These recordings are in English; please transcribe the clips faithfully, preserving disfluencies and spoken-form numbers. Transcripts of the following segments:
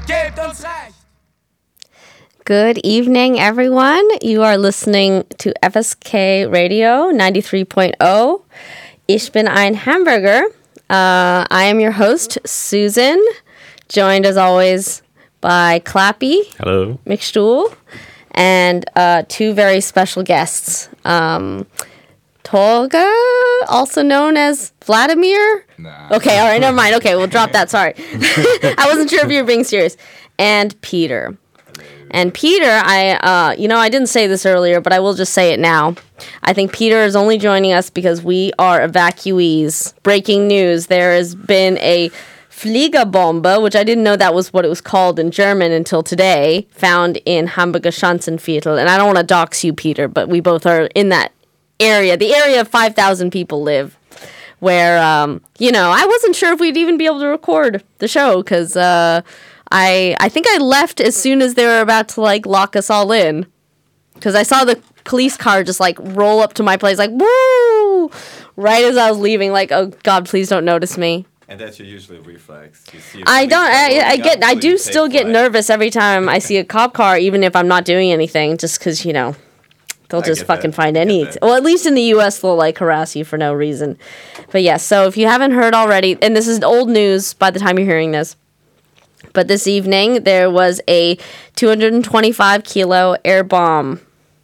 Gebt uns Recht! Good evening, everyone. You are listening to F S K Radio ninety-three point oh. Ich bin ein Hamburger. Uh, I am your host, Susan, joined as always by Clappy. Hello. McStuhl. And uh, two very special guests. Um, Tolga, also known as Vladimir. Nah. Okay, all right, never mind. Okay, we'll drop that. Sorry. I wasn't sure if you were being serious. And Peter. And Peter, I, uh, you know, I didn't say this earlier, but I will just say it now. I think Peter is only joining us because we are evacuees. Breaking news, there has been a Fliegerbombe, which I didn't know that was what it was called in German until today, found in Hamburger Schanzenviertel. And I don't want to dox you, Peter, but we both are in that area, the area of five thousand people live, where, um, you know, I wasn't sure if we'd even be able to record the show, because uh, I, I think I left as soon as they were about to, like, lock us all in. Because I saw the police car just, like, roll up to my place, like, woo! Right as I was leaving, like, oh, God, please don't notice me. And that's your usual reflex. You see I don't. I, I get. I do still get nervous every time I see a cop car, even if I'm not doing anything, just because you know, they'll I just get fucking that. find I get any. that. Well, at least in the U S, they'll like harass you for no reason. But yes. So if you haven't heard already, and this is old news by the time you're hearing this, but this evening there was a two hundred twenty-five kilo air bomb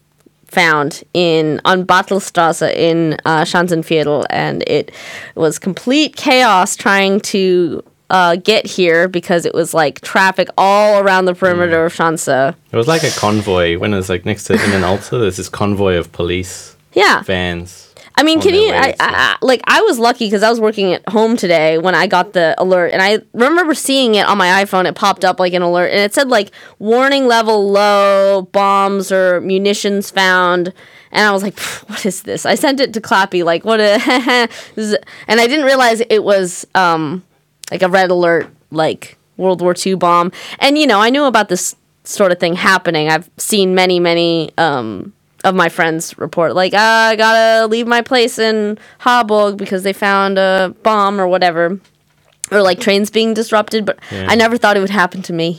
found in on Bartelstrasse in uh, Schanzenviertel, and it was complete chaos trying to uh, get here because it was like traffic all around the perimeter mm. of Schanze. It was like a convoy. When it was like next to Innenalter, there's this convoy of police Yeah. vans. I mean, on can their you, way I, to- I, I- like, I was lucky because I was working at home today when I got the alert, and I remember seeing it on my iPhone. It popped up like an alert, and it said, like, warning level low, bombs or munitions found, and I was like, what is this? I sent it to Clappy, like, what a, this is, and I didn't realize it was, um, like, a red alert, like, World War Two bomb, and, you know, I knew about this sort of thing happening. I've seen many, many, um... of my friends report, like, ah, I gotta leave my place in Harburg because they found a bomb or whatever. Or, like, trains being disrupted, but Yeah. I never thought it would happen to me.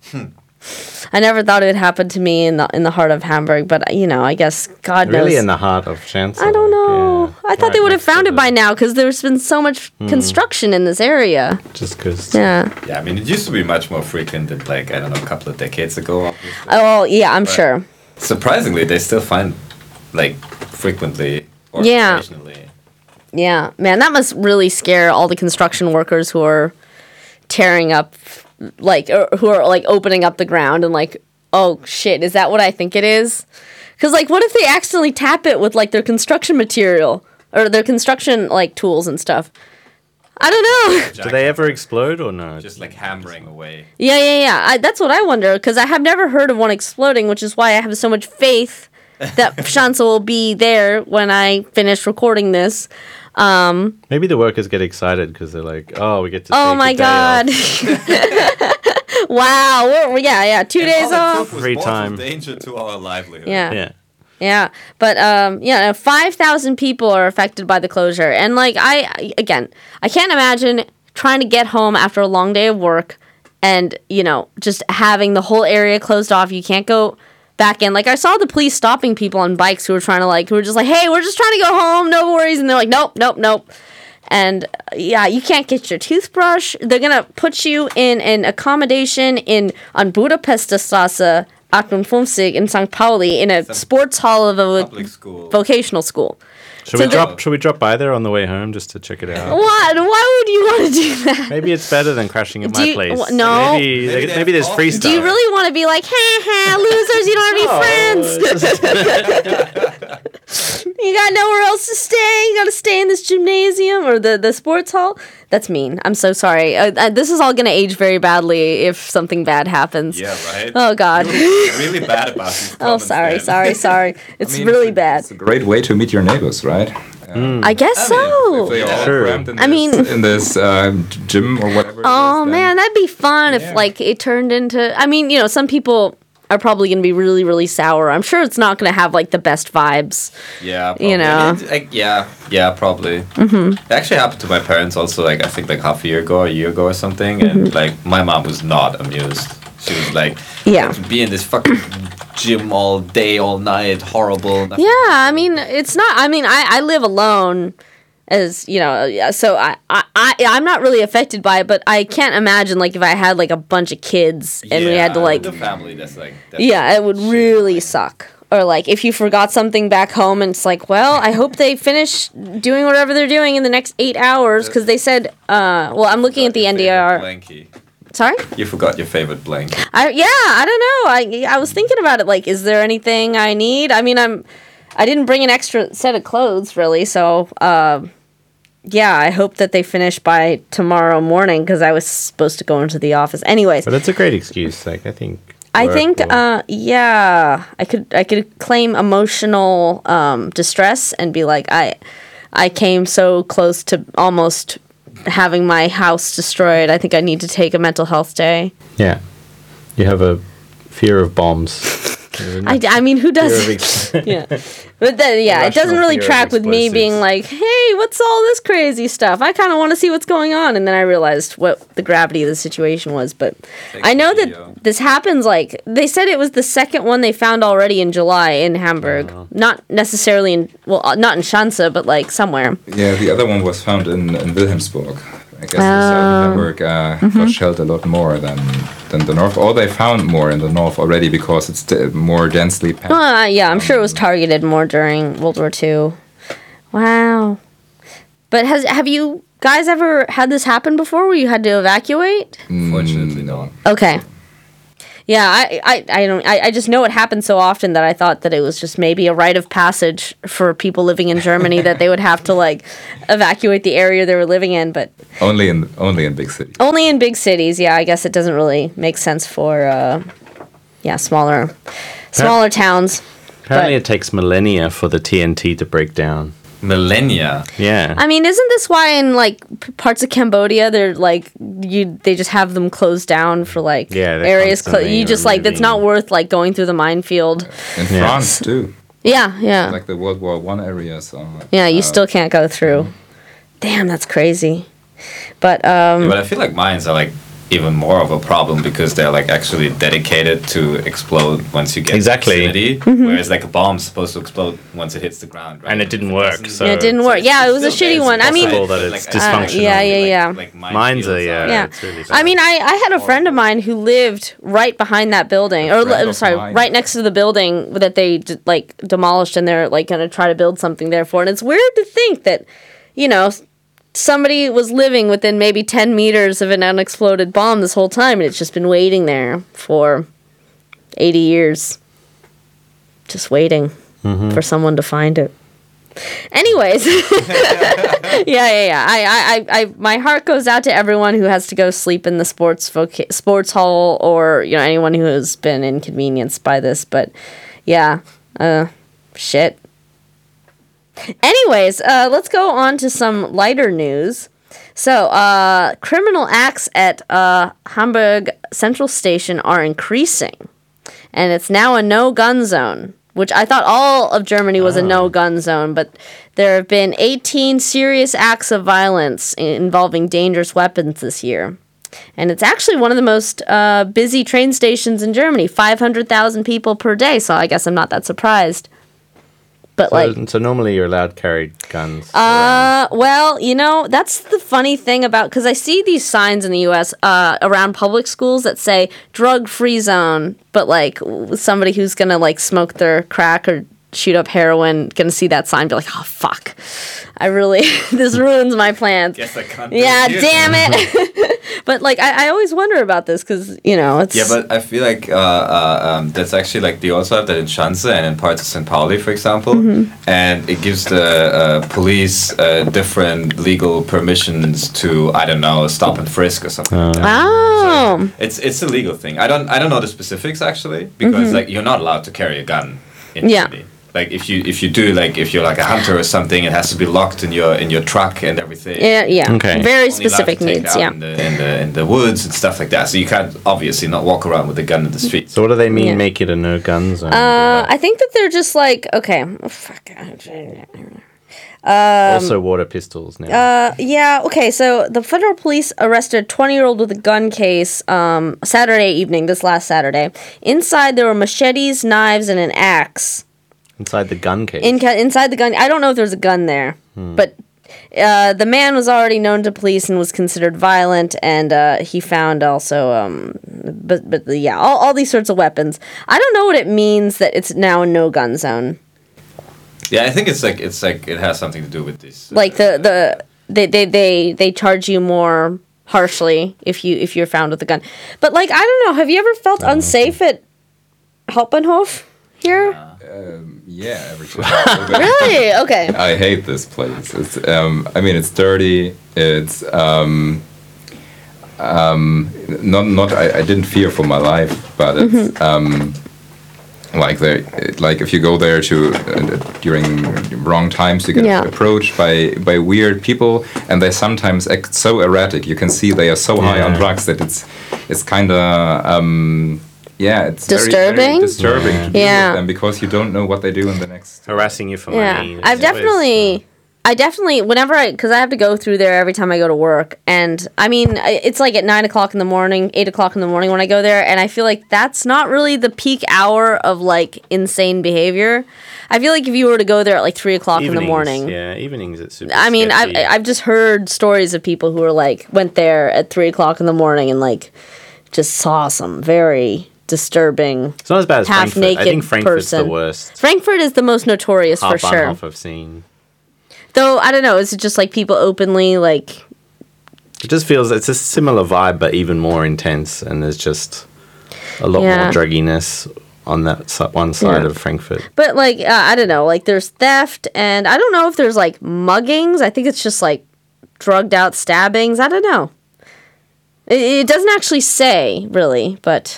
I never thought it would happen to me in the in the heart of Hamburg, but, you know, I guess God knows. Really in the heart of Schanze. I don't know. Yeah. I thought Right they would have next to found it the- by now because there's been so much construction in this area. Just because. Yeah. Yeah, I mean, it used to be much more frequent than, like, I don't know, a couple of decades ago. Obviously. Oh, yeah, I'm But sure. Surprisingly, they still find, like, frequently or Yeah. occasionally. Yeah, man, that must really scare all the construction workers who are tearing up, like, or who are, like, opening up the ground and, like, oh, shit, is that what I think it is? Because, like, what if they accidentally tap it with, like, their construction material or their construction, like, tools and stuff? I don't know. Do they ever explode or no? Just, like, hammering away. Yeah, yeah, yeah. I, that's what I wonder, because I have never heard of one exploding, which is why I have so much faith that Schanze will be there when I finish recording this. Um, Maybe the workers get excited because they're like, oh, we get to oh take my a day god. off. Wow. We're, yeah, yeah. Two And days all it off. took was Free mortal time. danger to our livelihood. Yeah. Yeah. Yeah. But, um, yeah, five thousand people are affected by the closure. And, like, I, I- again, I can't imagine trying to get home after a long day of work and, you know, just having the whole area closed off. You can't go back in. Like, I saw the police stopping people on bikes who were trying to, like, who were just like, hey, we're just trying to go home. No worries. And they're like, nope, nope, nope. And, uh, yeah, you can't get your toothbrush. They're going to put you in an accommodation in on Budapeststrasse fifty-five in Saint Pauli in a Some sports hall of a Public school. vocational school. Should So we the- drop? Should we drop by there on the way home just to check it out? What? Why would you want to do that? Maybe it's better than crashing at Do my you- place. wh- no. Maybe Maybe maybe, they there's have free coffee. stuff. Do you really want to be like, ha ha, losers, you don't want to be friends? You got nowhere else to stay. You got to stay in this gymnasium or the, the sports hall. That's mean. I'm so sorry. Uh, uh, this is all going to age very badly if something bad happens. Yeah, right? Oh, God. You're really bad about these Oh, comments, sorry, man. sorry, sorry. It's I mean, really it's a- bad. It's a great way to meet your neighbors, right? I guess I mean, so. If they all Sure. crammed in I this, mean- in this uh, gym or whatever. it Oh is, then- man, that'd be fun Yeah. if like it turned into. I mean, you know, some people are probably going to be really, really sour. I'm sure it's not going to have like the best vibes. Yeah, probably. You know. It, like, yeah, yeah, probably. Mm-hmm. It actually happened to my parents also. Like I think like half a year ago, or a year ago, or something. Mm-hmm. And like my mom was not amused. She was like, yeah, be in this fucking gym all day, all night, horrible. Yeah, I mean, it's not. I mean, I I live alone. As you know, so I, I, I, I'm not really affected by it, but I can't imagine, like, if I had, like, a bunch of kids and yeah, we had to, like... the family, that's, like... That's yeah, it would shit, really like. suck. Or, like, if you forgot something back home and it's like, well, I hope they finish doing whatever they're doing in the next eight hours, because they said, uh, well, I'm looking at the N D R... Blankie. Sorry? You forgot your favorite blanket. I Yeah, I don't know. I, I was thinking about it, like, is there anything I need? I mean, I'm... I didn't bring an extra set of clothes, really, so... Uh, yeah, I hope that they finish by tomorrow morning because I was supposed to go into the office. Anyways, But that's a great excuse. Like I think. I work think, will- uh, yeah, I could I could claim emotional um, distress and be like, I I came so close to almost having my house destroyed. I think I need to take a mental health day. Yeah, you have a fear of bombs. I, I mean, who Fear of does? ex- Yeah, but then, yeah, it doesn't Irrational really fear of track with me explosives. being like, hey, what's all this crazy stuff? I kind of want to see what's going on, and then I realized what the gravity of the situation was. But Take I know a video. that this happens. Like they said, it was the second one they found already in July in Hamburg. Not necessarily in well, uh, not in Schanze, but like somewhere. Yeah, the other one was found in, in Wilhelmsburg. I guess the Oh. south of Hamburg uh, got shelled a lot more than than the north. Or they found more in the north already because it's d- more densely packed. Uh, yeah, I'm sure it was targeted more during World War Two. Wow. But has have you guys ever had this happen before where you had to evacuate? Fortunately, no. Okay. Yeah, I, I, I don't I, I just know it happens so often that I thought that it was just maybe a rite of passage for people living in Germany that they would have to like evacuate the area they were living in, but Only in only in big cities. only in big cities. Yeah, I guess it doesn't really make sense for uh yeah, smaller smaller towns. Apparently, But- it takes millennia for the T N T to break down. Millennia. Yeah. I mean, isn't this why in like p- parts of Cambodia they're like you they just have them closed down for like Yeah, they're areas clo- constantly you just like it's not removing- worth like going through the minefield. In Yeah. France too. Yeah, yeah. Like the World War One area. So Yeah, you uh, still can't go through. Damn, that's crazy. But um But I feel like mines are like even more of a problem because they're like actually dedicated to explode once you get Exactly. to the vicinity, Mm-hmm. whereas like a bomb's supposed to explode once it hits the ground, right? And it didn't work, so- it didn't So work. it's- Yeah, it it's was a still shitty there, one. I mean, possible that it's like, dysfunctional. yeah, yeah, yeah. Like, like Mines are, minefields yeah. yeah. it's really I mean, I, I had a friend of mine who lived right behind that building, or friend li- of sorry, mine. right next to the building that they d- like demolished, and they're like gonna try to build something there for. And it's weird to think that, you know, somebody was living within maybe ten meters of an unexploded bomb this whole time, and it's just been waiting there for eighty years, just waiting for someone to find it. Anyways, yeah, yeah, yeah. I, I, I, I, my heart goes out to everyone who has to go sleep in the sports voca- sports hall, or you know, anyone who has been inconvenienced by this. But yeah, uh, shit. Anyways, uh, let's go on to some lighter news. So, uh, criminal acts at uh, Hamburg Central Station are increasing, and it's now a no-gun zone, which I thought all of Germany was a no-gun zone, but there have been eighteen serious acts of violence involving dangerous weapons this year. And it's actually one of the most uh, busy train stations in Germany, five hundred thousand people per day, so I guess I'm not that surprised. But So, like, so normally you're allowed to carry guns. uh, well, you know, that's the funny thing about, because I see these signs in the U S uh, around public schools that say drug-free zone, but like w- somebody who's gonna like smoke their crack or shoot up heroin gonna see that sign and be like, oh fuck, I really this ruins my plans. Guess I can't do Yeah, it here. damn it. But like, I, I always wonder about this because you know it's Yeah, but I feel like uh, uh, um, that's actually like they also have that in Schanze and in parts of Saint Pauli, for example, Mm-hmm. and it gives the uh, police uh, different legal permissions to I don't know stop and frisk or something. like that. oh. It's it's a legal thing. I don't I don't know the specifics actually because like you're not allowed to carry a gun in Mm-hmm. Yeah. Germany. like if you if you do like if you're like a hunter or something, it has to be locked in your in your truck and everything. Yeah, yeah. Okay. Very Only allowed specific to take needs. out Yeah. In the, in the in the woods and stuff like that. So you can't obviously not walk around with a gun in the street. So what do they mean? Yeah. Make it a no gun zone? Uh, I think that they're just like okay. Oh, fuck. also water pistols now. Uh, yeah. Okay. So the federal police arrested a twenty-year-old with a gun case um, Saturday evening. This last Saturday. Inside there were machetes, knives, and an axe. Inside the gun case. In inside the gun. I don't know if there's a gun there, Hmm. but. Uh, the man was already known to police and was considered violent, and uh, he found also, um, but but yeah, all, all these sorts of weapons. I don't know what it means that it's now a no gun zone. Yeah, I think it's like it's like it has something to do with this. uh, Like the the they they they, they charge you more harshly if you if you're found with a gun. But like I don't know, have you ever felt unsafe at Hauptbahnhof here? Um, yeah, every time. Really? Okay. I hate this place. It's um, I mean, it's dirty. It's um, um, not not. I, I didn't fear for my life, but it's Mm-hmm. um, like there, like if you go there to uh, during wrong times, you get Yeah. approached by by weird people, and they sometimes act so erratic. You can see they are so high on Yeah. drugs that it's it's kind of um. Yeah, it's very- Disturbing? very, disturbing to deal Yeah. with them because you don't know what they do in the next. Harassing you for Yeah, money. I've It's always, definitely, I definitely, whenever I, because I have to go through there every time I go to work, and I mean, I- it's like at nine o'clock in the morning, eight o'clock in the morning when I go there, and I feel like that's not really the peak hour of like insane behavior. I feel like if you were to go there at like three o'clock in the evenings, morning, Yeah, evenings it's super I mean, I've sketchy. I've just heard stories of people who were like went there at three o'clock in the morning and like just saw some very disturbing. It's not as bad as Frankfurt. I half-naked think Frankfurt's person. the worst. Frankfurt is the most notorious for sure. Hauptbahnhof I've seen. Though I don't know, is it just like people openly like? It just feels it's a similar vibe, but even more intense, and there's just a lot Yeah. more drugginess on that si- one side Yeah. of Frankfurt. But like uh, I don't know, like there's theft, and I don't know if there's like muggings. I think it's just like drugged out stabbings. I don't know. It, it doesn't actually say really, but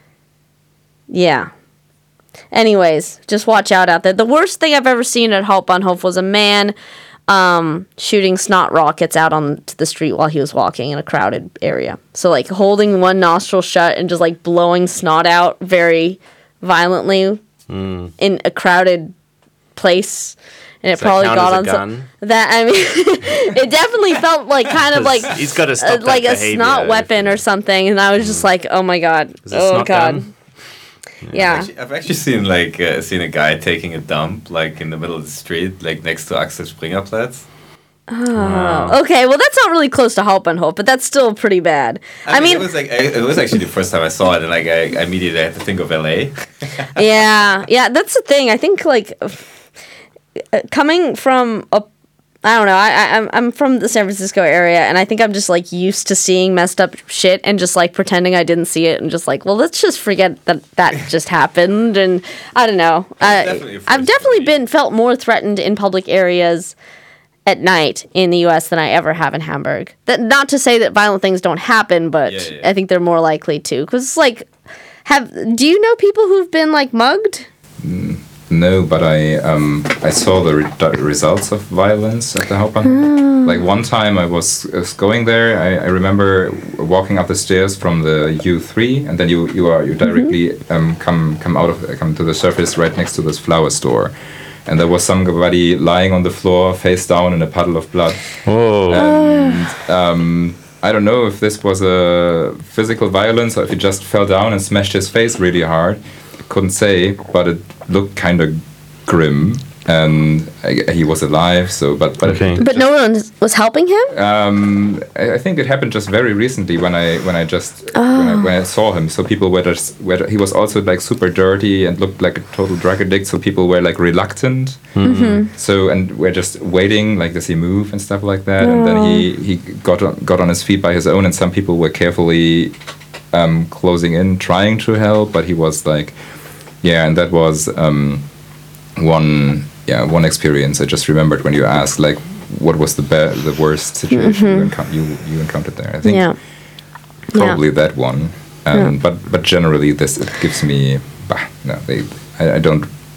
yeah. Anyways, just watch out out there. The worst thing I've ever seen at Hauptbahnhof was a man um, shooting snot rockets out onto the street while he was walking in a crowded area. So like holding one nostril shut and just like blowing snot out very violently in a crowded place. And it Does that probably count got as on a some, gun? that. I mean, it definitely felt like kind of like He's got to uh, stop like that a behavior snot if weapon it- or something, and I was just like, oh my god, Is it oh snot god, gun? yeah. Actually, I've actually seen like uh, seen a guy taking a dump like in the middle of the street, like next to Axel Springerplatz. Wow. Okay, well that's not really close to Hauptbahnhof, but that's still pretty bad. I, mean, it was like I, it was actually the first time I saw it, and like I, I immediately had to think of L A. yeah, yeah, that's the thing. I think like uh, coming from a, I don't know. I, I I'm I'm from the San Francisco area, and I think I'm just like used to seeing messed up shit and just like pretending I didn't see it, and just like, well, let's just forget that that just happened. And I don't know. I, definitely a first I've for definitely me. been felt more threatened in public areas at night in the U S than I ever have in Hamburg. That not to say that violent things don't happen, but Yeah, yeah. I think they're more likely to. Because it's like, have do you know people who've been like mugged? No, but I um, I saw the re- the results of violence at the Hauptbahnhof. Like one time I was, was going there. I, I remember walking up the stairs from the U three, and then you you are you directly um, come come out of come to the surface right next to this flower store, and there was somebody lying on the floor face down in a puddle of blood. Oh, And um, I don't know if this was a physical violence or if he just fell down and smashed his face really hard. Couldn't say, but it looked kind of grim, and I, he was alive. So, but but Okay. it But no one was helping him? um, I, I think it happened just very recently when I when I just when, I, when I saw him. So people were just were, he was also like super dirty and looked like a total drug addict. So people were like reluctant. So and we're just waiting, like does he move and stuff like that. And then he he got on, got on his feet by his own, and some people were carefully um, closing in, trying to help, but he was like, yeah, and that was um, one yeah one experience I just remembered when you asked like what was the be- the worst situation you, encou- you you encountered there. I think Yeah. probably that one. Um, Yeah. But but generally this it gives me bah, no they I, I don't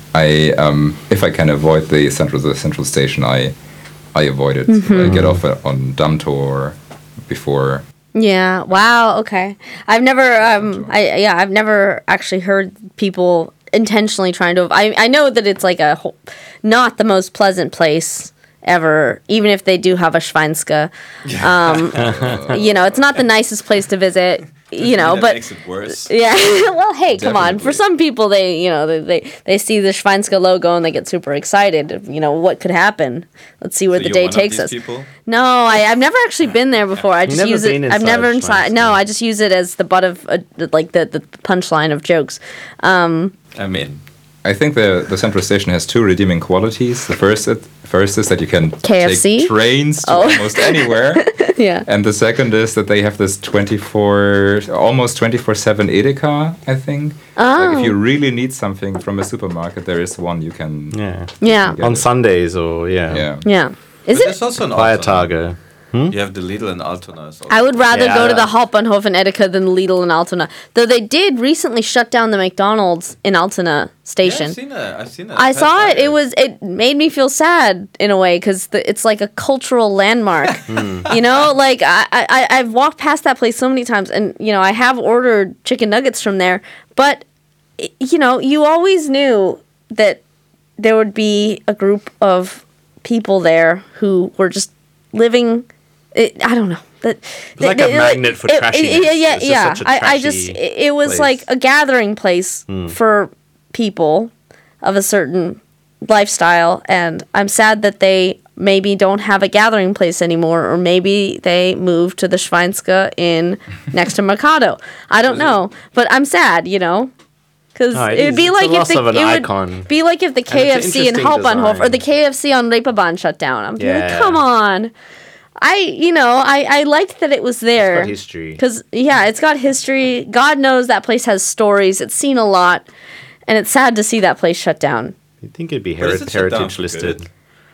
I um, if I can avoid the central the central station, I I avoid it. Mm-hmm. I get off at- on Dammtor before. Yeah. Wow. Okay. I've never. Um. I yeah. I've never actually heard people intentionally trying to. I I know that it's like a whole, not the most pleasant place ever. Even if they do have a Schweinske, um, you know, it's not the nicest place to visit. You know, that but makes it worse. yeah. Well, hey, come on. For Definitely. some people, they you know they, they they see the Schweinske logo and they get super excited. You know what could happen? Let's see where So the you're day one of takes these us. people? No, I, I've never actually been there before. I just never use it. been I've inside never inside. Schweinsteigen? No, I just use it as the butt of uh, like the the punchline of jokes. Um, I mean, I think the the central station has two redeeming qualities. The first it, first is that you can K F C? take trains to Oh. almost anywhere. yeah. And the second is that they have this twenty-four, almost twenty-four seven Edeka, I think. Like if you really need something from a supermarket, there is one you can... Yeah. Yeah. Get On it. Sundays or yeah. Yeah. Yeah. Is but it? there's also an Altona. Feiertage. You have the Lidl and Altona. as well. I would rather Yeah, go to I- the Hauptbahnhof in Edeka than Lidl and Altona. Though they did recently shut down the McDonald's in Altona Yeah, station. I've seen it. I've seen it. I I've saw tried it. It was. It made me feel sad in a way because it's like a cultural landmark. You know, like I, I I've walked past that place so many times, and you know I have ordered chicken nuggets from there. But i- you know, you always knew that there would be a group of people there who were just living. It, I don't know. That like that- a magnet for it- it- trashiness. Yeah, yeah, It's just yeah. such a I, I just trashy it, it was place. like a gathering place for people of a certain lifestyle, and I'm sad that they maybe don't have a gathering place anymore, or maybe they moved to the Schweinske in next to Mercado. I don't know, but I'm sad, you know. Because No, it it would is. be It's a like if loss the of an it icon. would be like if the K F C in interesting Hauptbahnhof or design. the K F C on Reeperbahn shut down. I'm Yeah. like, come on. I you know I I liked that it was there. got history. Because yeah, it's got history. God knows that place has stories. It's seen a lot, and it's sad to see that place shut down. You'd think it'd be But is heri- it shut down heritage for listed. good?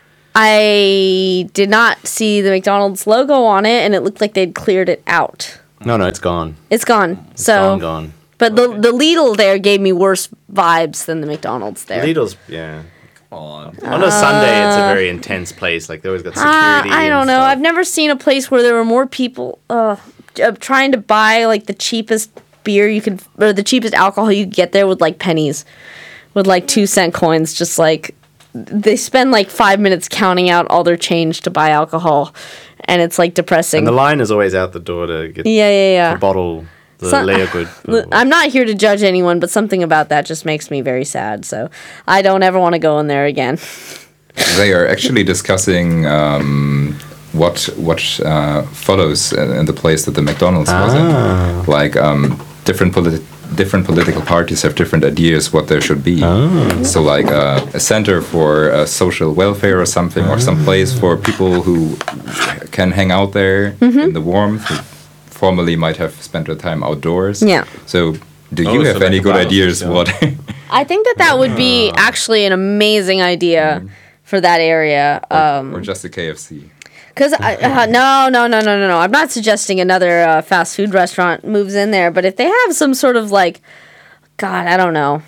I did not see the McDonald's logo on it, and it looked like they'd cleared it out. No, no, it's gone. It's gone. It's so, gone, gone. but the the Lidl there gave me worse vibes than the McDonald's there. Lidl's, yeah. Come on. On a Sunday, it's a very intense place. Like they always got Uh, security. I and don't know. stuff. I've never seen a place where there were more people uh, uh, trying to buy like the cheapest beer you could, or the cheapest alcohol you could get there with like pennies, with like two cent coins. Just like they spend like five minutes counting out all their change to buy alcohol, and it's like depressing. And the line is always out the door to get yeah, yeah, yeah. the bottle, the So- layer good. L- I'm not here to judge anyone, but something about that just makes me very sad. So I don't ever want to go in there again. They are actually discussing um, what what uh, follows in in the place that the McDonald's was Ah. in. Like um, different politi- different political parties have different ideas what there should be. Ah. So like uh, a center for uh, social welfare or something, or some place for people who can hang out there Mm-hmm. in the warmth. Who formerly might have spent their time outdoors. Yeah. So do Oh, you so have like any a good battle ideas system. what? I think that that would be actually an amazing idea for that area. Um, or just a K F C? Because uh, no, no, no, no, no, no. I'm not suggesting another uh, fast food restaurant moves in there, but if they have some sort of like, God, I don't know,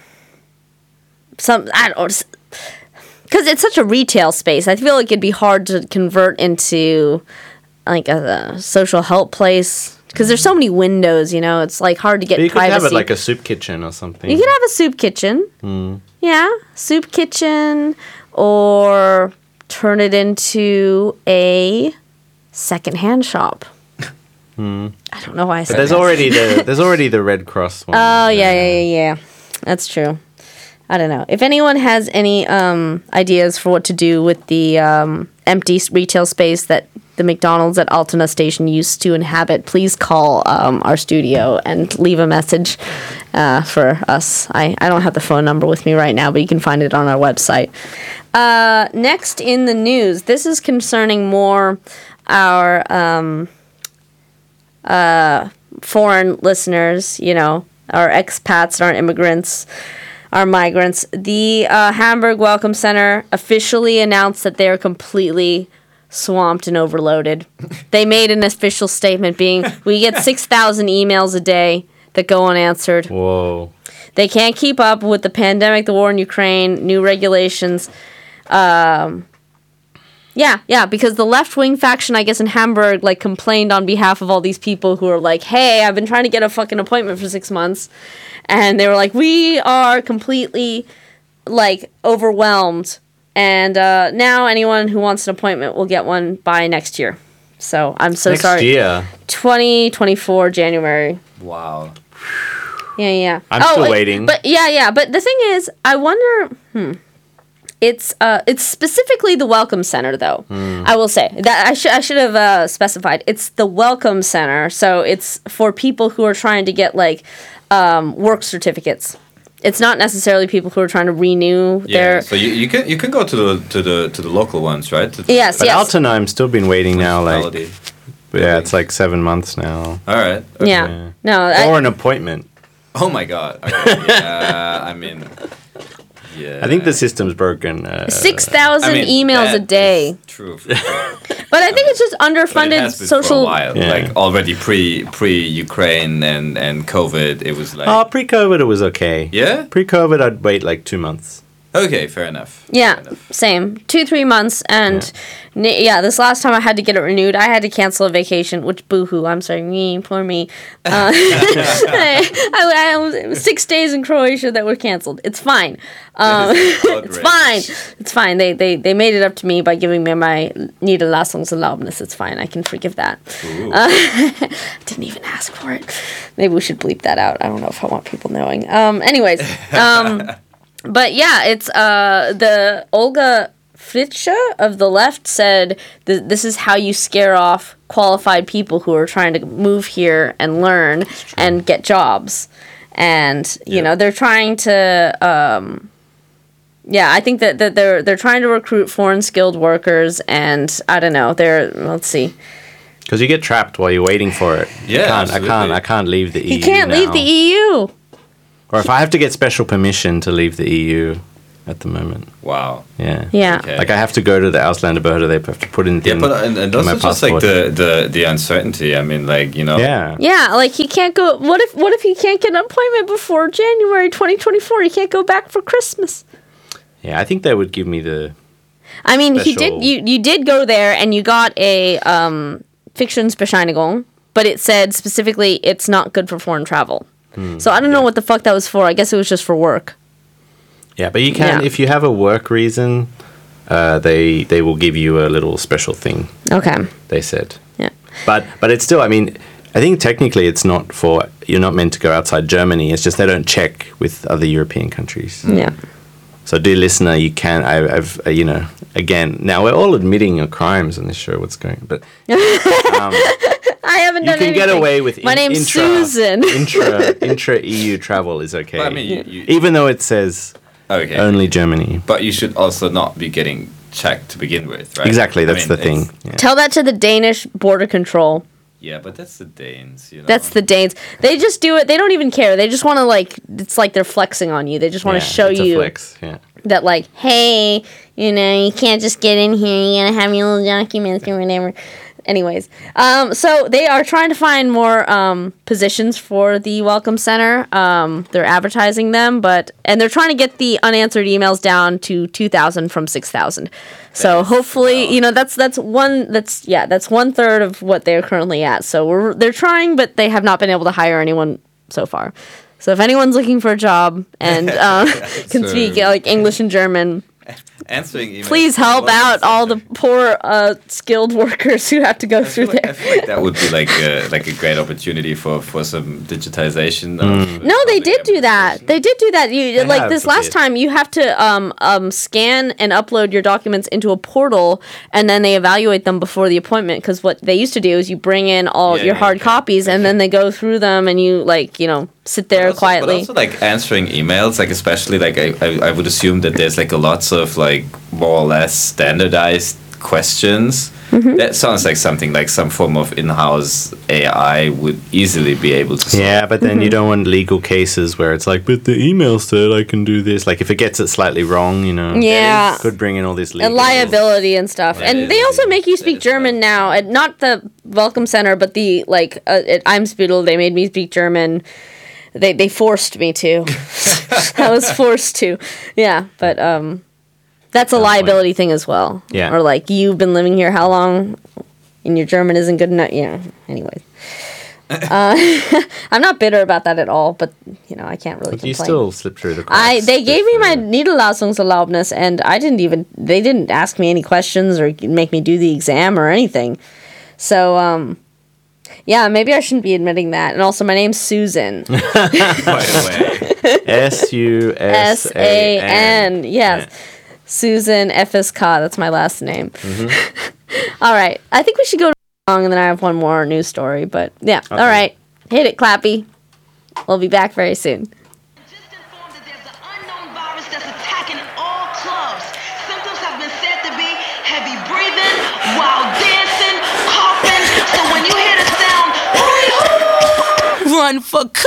some I don't, because it's such a retail space. I feel like it'd be hard to convert into like a, a social help place because there's so many windows. You know, it's like hard to get But you could privacy. have it like a soup kitchen or something. You could have a soup kitchen. Yeah, soup kitchen, or turn it into a secondhand shop. I don't know why I said But there's that. already the there's already the Red Cross one. Oh yeah, yeah, yeah, yeah. That's true. I don't know. If anyone has any um, ideas for what to do with the um, empty s- retail space that the McDonald's at Altona Station used to inhabit, please call um, our studio and leave a message uh, for us. I, I don't have the phone number with me right now, but you can find it on our website. Uh, next in the news, this is concerning more our um, uh, foreign listeners, you know, our expats, our immigrants, our migrants. The uh, Hamburg Welcome Center officially announced that they are completely swamped and overloaded. They made an official statement being, we get six thousand emails a day that go unanswered. Whoa. they can't keep up with the pandemic, the war in Ukraine, new regulations. Um, yeah, yeah, because the left-wing faction, I guess, in Hamburg, like, complained on behalf of all these people who are like, hey, I've been trying to get a fucking appointment for six months. And they were like, we are completely, like, overwhelmed. And uh, now anyone who wants an appointment will get one by next year. So I'm so Next sorry. year. twenty twenty-four, January. Wow. Yeah, yeah. I'm still uh, waiting. But yeah, yeah. But the thing is, I wonder. Hmm. It's uh, it's specifically the Welcome Center, though. Hmm. I will say that I should I should have uh, specified. It's the Welcome Center, so it's for people who are trying to get like um, work certificates. It's not necessarily people who are trying to renew Yeah. their. So you, you can you can go to the to the to the local ones, right? To the Yes, But yes. Altenheim's still been waiting now, like, municipality. yeah, it's like seven months now. All right. Yeah. Yeah. No. I, Or an appointment. Oh my god. Okay. Yeah. I mean. Yeah. I think the system's broken. Uh, Six thousand I mean, emails a that day. is True. for sure. But I think it's just But it underfunded has been for a social. while. Yeah. Like already pre pre Ukraine and and COVID, it was like Oh, pre-COVID it was okay. yeah. Pre-COVID I'd wait like two months. Okay, fair enough. Yeah, Fair enough. same. Two, three months. And yeah. yeah, this last time I had to get it renewed, I had to cancel a vacation, which boo-hoo, I'm sorry, me, poor me. Uh, I, I, I was six days in Croatia that were canceled. It's fine. Um, That is it's fine. It's fine. They, they they made it up to me by giving me my Niederlassungserlaubnis. It's fine. I can forgive that. Ooh. Uh, didn't even ask for it. Maybe we should bleep that out. I don't know if I want people knowing. Um, anyways, um, but yeah, it's uh, the Olga Fritsche of the left said th- this is how you scare off qualified people who are trying to move here and learn and get jobs. And, you Yeah. know, they're trying to... Um, yeah, I think that, that they're they're trying to recruit foreign skilled workers, and I don't know. They're let's see. Because you get trapped while you're waiting for it. Yeah, I can't, I can't, absolutely. I can't leave the E U. You can't leave now. the E U. Or if I have to get special permission to leave the E U at the moment. Wow. Yeah. Yeah. Okay. Like I have to go to the Ausländerbehörde. They have to put in. Yeah, thing but and, and for my also just like passport. the, the the uncertainty. I mean, like you know. Yeah. Yeah, like he can't go. What if what if he can't get an appointment before January twenty twenty-four? He can't go back for Christmas. Yeah, I think they would give me the. I mean, he Special- did. You you did go there, and you got a um, Fiktionsbescheinigung, but it said specifically it's not good for foreign travel. Hmm. So I don't know what the fuck that was for. I guess it was just for work. Yeah, but you can Yeah. if you have a work reason, uh, they they will give you a little special thing. Okay. They said. Yeah. But but it's still. I mean, I think technically it's not for. You're not meant to go outside Germany. It's just they don't check with other European countries. Yeah. So, dear listener, you can. I, I've uh, you know again. Now we're all admitting your crimes on this show. What's going? But um, I haven't you done can get anything. away with. My in- name's intra, Susan. intra intra E U travel is okay. But I mean, you, you, even though it says okay. only Germany. But you should also not be getting checked to begin with, right? Exactly. I That's mean, the thing. it's- Yeah. Tell that to the Danish border control. Yeah, but that's the Danes, you know. That's the Danes. They just do it. They don't even care. They just want to like. It's like they're flexing on you. They just want to Yeah, show it's a you flex. Yeah. that like, hey, you know, you can't just get in here. You gotta have your little documents or whatever. Anyways, um, so they are trying to find more um, positions for the Welcome Center. Um, they're advertising them, but and they're trying to get the unanswered emails down to two thousand from six thousand. So That is- hopefully, wow. you know, that's that's one that's yeah, that's one third of what they're currently at. So we're they're trying, but they have not been able to hire anyone so far. So if anyone's looking for a job and uh, can So- speak uh, like English and German, Answering emails. please from help local out all the center. poor uh, skilled workers who have to go I feel, through like, I there. feel like that would be like a, like a great opportunity for, for some digitization. Of No, they public did do that. administration. They did do that. You like have this a last bit. time. You have to um um scan and upload your documents into a portal, and then they evaluate them before the appointment. Because what they used to do is you bring in all Yeah, your yeah, hard yeah. copies, and then they go through them, and you like you know sit there But also- quietly. But also like answering emails, like especially like I, I, I would assume that there's like a lots of like more or less standardized questions. Mm-hmm. That sounds like something like some form of in-house A I would easily be able to solve. Yeah, but then Mm-hmm. you don't want legal cases where it's like, but the email said I can do this. Like if it gets it slightly wrong, you know, Yeah. could bring in all this legal and liability and stuff. That and is- they also make you that speak is German tough. now. At not the Welcome Center, but the like uh, at Eimsbüttel, they made me speak German. they they forced me to. I was forced to. Yeah, but um, that's a liability thing as well. Yeah. Or like, you've been living here how long, and your German isn't good enough. Yeah. Anyways. uh, I'm not bitter about that at all, but you know I can't really But you complain. still slip through the cracks. I they gave me with my the- Niederlassungserlaubnis, and I didn't even they didn't ask me any questions or make me do the exam or anything. So um, yeah, maybe I shouldn't be admitting that. And also, my name's Susan. By the way. S U S S A A N. N. Yes, Susan F S K. That's my last name. All right, I think we should go to song, and then I have one more news story. But yeah, all right, hit it, Clappy. We'll be back very soon. Just informed that there's an unknown virus that's attacking all clubs. Symptoms have been said to be heavy breathing, wild dancing, coughing. So when you hear the sound, hurry, run for cover.